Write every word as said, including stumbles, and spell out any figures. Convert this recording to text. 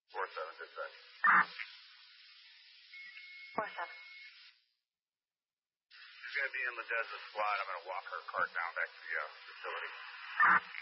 Four seven, dispatch. Four seven. She's going to be in Ledesma's squad. I'm going to walk her cart down back to the uh, facility.